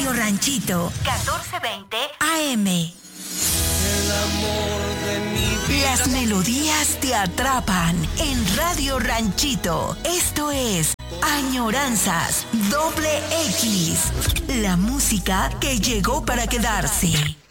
Radio Ranchito, 1420 AM. El amor de mi vida. Las melodías te atrapan en Radio Ranchito. Esto es Añoranzas XX. La música que llegó para quedarse.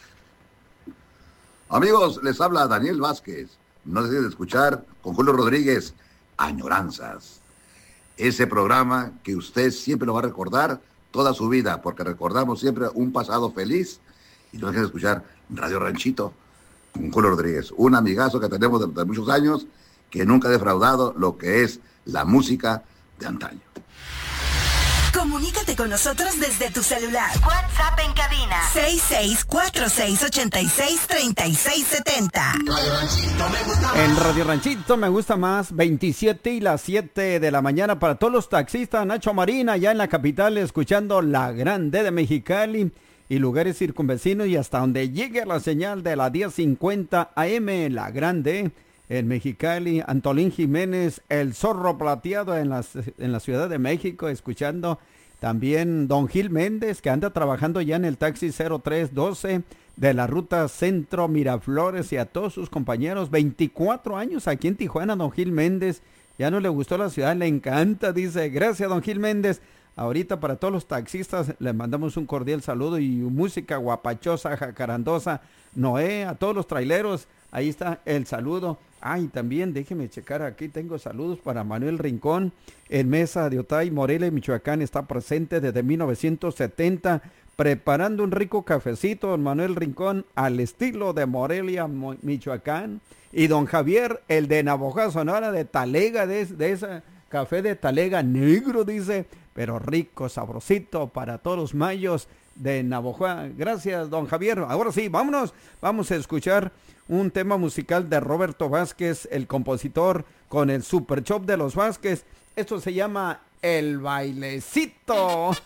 Amigos, les habla Daniel Vázquez. No dejen de escuchar con Julio Rodríguez, Añoranzas. Ese programa que usted siempre lo va a recordar toda su vida, porque recordamos siempre un pasado feliz. Y no dejen de escuchar Radio Ranchito con Julio Rodríguez, un amigazo que tenemos de muchos años, que nunca ha defraudado lo que es la música de antaño. Comunícate con nosotros desde tu celular. WhatsApp en cabina 6646863670. En Radio Ranchito me gusta más 27 y las 7 de la mañana para todos los taxistas. Nacho Marina, allá en la capital, escuchando La Grande de Mexicali y lugares circunvecinos, y hasta donde llegue la señal de la 1050 AM, La Grande en Mexicali. Antolín Jiménez, el zorro plateado en la Ciudad de México, escuchando. También don Gil Méndez, que anda trabajando ya en el taxi 0312 de la ruta Centro Miraflores, y a todos sus compañeros. 24 años aquí en Tijuana, don Gil Méndez. Ya no le gustó la ciudad, le encanta, dice. Gracias, don Gil Méndez. Ahorita para todos los taxistas les mandamos un cordial saludo y música guapachosa, jacarandosa. Noé, a todos los traileros, ahí está el saludo. Y también déjeme checar, aquí tengo saludos para Manuel Rincón, en Mesa de Otay, Morelia, Michoacán. Está presente desde 1970, preparando un rico cafecito, don Manuel Rincón, al estilo de Morelia, Michoacán. Y don Javier, el de Navojoa, Sonora, de Talega, de ese café de Talega negro, dice, pero rico, sabrosito para todos los mayos de Navojoa. Gracias, don Javier. Ahora sí, vámonos, vamos a escuchar un tema musical de Roberto Vázquez, el compositor, con el Super Shop de los Vázquez. Esto se llama El Bailecito.